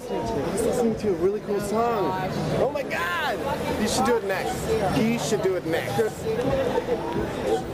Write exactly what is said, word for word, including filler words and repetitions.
listening to? He's listening to a really cool song. Oh my God! You should do it next. He should do it next.